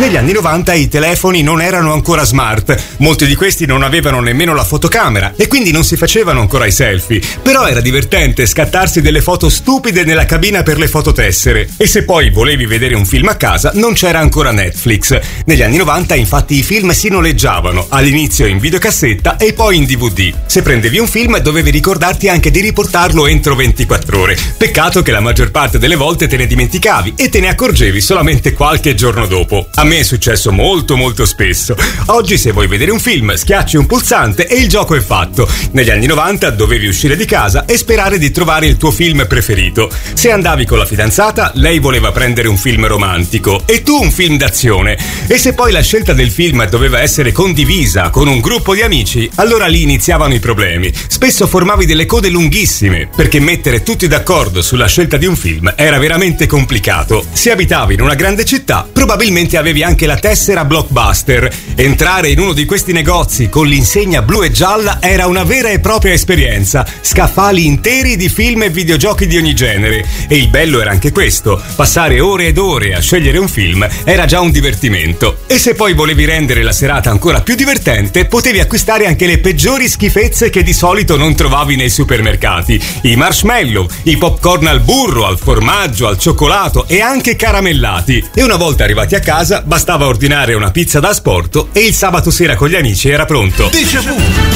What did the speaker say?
Negli anni 90 i telefoni non erano ancora smart, molti di questi non avevano nemmeno la fotocamera e quindi non si facevano ancora i selfie, però era divertente scattarsi delle foto stupide nella cabina per le fototessere. E se poi volevi vedere un film a casa non c'era ancora Netflix. Negli anni 90 infatti i film si noleggiavano, all'inizio in videocassetta e poi in DVD. Se prendevi un film dovevi ricordarti anche di riportarlo entro 24 ore. Peccato che la maggior parte delle volte te ne dimenticavi e te ne accorgevi solamente qualche giorno dopo. A me è successo molto spesso. Oggi se vuoi vedere un film schiacci un pulsante e il gioco è fatto. Negli anni 90 dovevi uscire di casa e sperare di trovare il tuo film preferito. Se andavi con la fidanzata, lei voleva prendere un film romantico e tu un film d'azione. E se poi la scelta del film doveva essere condivisa con un gruppo di amici, allora lì iniziavano i problemi. Spesso formavi delle code lunghissime, perché mettere tutti d'accordo sulla scelta di un film era veramente complicato. Se abitavi in una grande città, probabilmente avevi anche la tessera Blockbuster. Entrare in uno di questi negozi con l'insegna blu e gialla era una vera e propria esperienza. Scaffali interi di film e videogiochi di ogni genere. E il bello era anche questo: passare ore ed ore a scegliere un film era già un divertimento. E se poi volevi rendere la serata ancora più divertente, potevi acquistare anche le peggiori schifezze che di solito non trovavi nei supermercati: i marshmallow, i popcorn al burro, al formaggio, al cioccolato e anche caramellati. E una volta arrivati a casa bastava ordinare una pizza da asporto e il sabato sera con gli amici era pronto. Déjà vu.